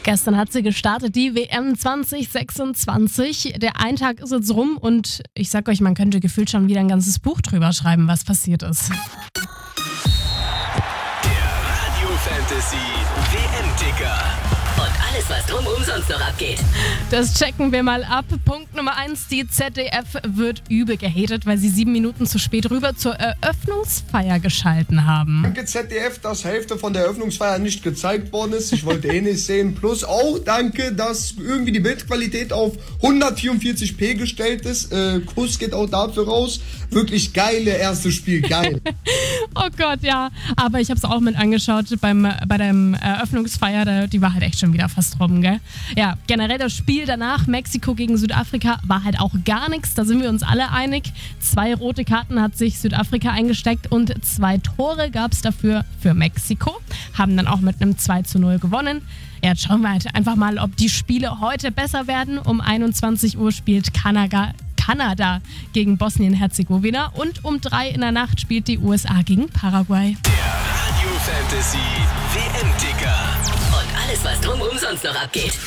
Gestern hat sie gestartet, die WM 2026. Der ein Tag ist jetzt rum und ich sag euch, man könnte gefühlt schon wieder ein ganzes Buch drüber schreiben, was passiert ist. Der Radio Fantasy WM-Ticker. Und alles, was drumherum sonst noch abgeht. Das checken wir mal ab. Punkt Nummer 1, die ZDF wird übel gehatet, weil sie 7 Minuten zu spät rüber zur Eröffnungsfeier geschalten haben. Danke ZDF, dass Hälfte von der Eröffnungsfeier nicht gezeigt worden ist. Ich wollte nicht sehen. Plus auch danke, dass irgendwie die Bildqualität auf 144p gestellt ist. Kuss geht auch dafür raus. Wirklich geile erstes Spiel, geil. Oh Gott, ja. Aber ich habe es auch mit angeschaut bei der Eröffnungsfeier. Die war halt echt schon wieder fast rum, gell? Ja, generell das Spiel danach, Mexiko gegen Südafrika, war halt auch gar nichts. Da sind wir uns alle einig. 2 rote Karten hat sich Südafrika eingesteckt und 2 Tore gab es dafür für Mexiko. Haben dann auch mit einem 2:0 gewonnen. Ja, jetzt schauen wir halt einfach mal, ob die Spiele heute besser werden. Um 21 Uhr spielt Kanada gegen Bosnien-Herzegowina und um 3 in der Nacht spielt die USA gegen Paraguay. Der Radio Fantasy WM-Ticker. Und alles, was drumherum sonst noch abgeht.